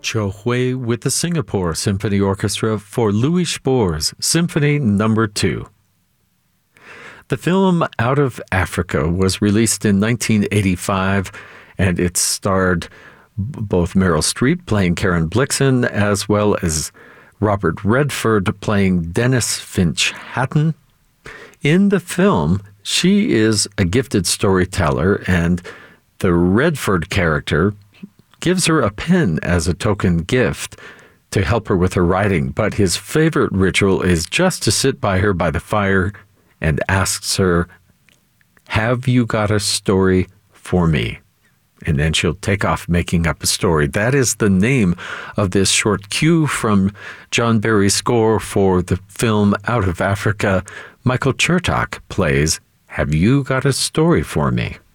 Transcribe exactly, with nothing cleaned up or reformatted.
Cho Hui with the Singapore Symphony Orchestra for Louis Spohr's Symphony Number two. The film Out of Africa was released in nineteen eighty-five, and it starred both Meryl Streep playing Karen Blixen as well as Robert Redford playing Dennis Finch Hatton. In the film, she is a gifted storyteller, and the Redford character gives her a pen as a token gift to help her with her writing, but his favorite ritual is just to sit by her by the fire and asks her, "Have you got a story for me?" And then she'll take off making up a story. That is the name of this short cue from John Barry's score for the film Out of Africa. Michael Chertok plays "Have You Got a Story for Me?"